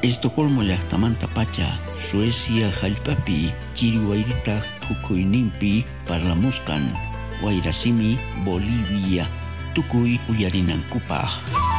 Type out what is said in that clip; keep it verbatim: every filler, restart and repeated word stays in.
Estocolmo llaqtamanta pacha Suecia hallp'api chiriwayrita hukuyninpi parlamusqan wayrasimi Bolivia tukuy uyarinankupaq.